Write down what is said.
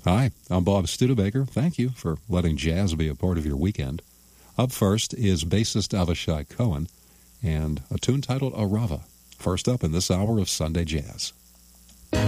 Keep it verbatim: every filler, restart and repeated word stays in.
Hi, I'm Bob Studebaker. Thank you for letting jazz be a part of your weekend. Up first is bassist Avishai Cohen and a tune titled Arava. First up in this hour of Sunday Jazz.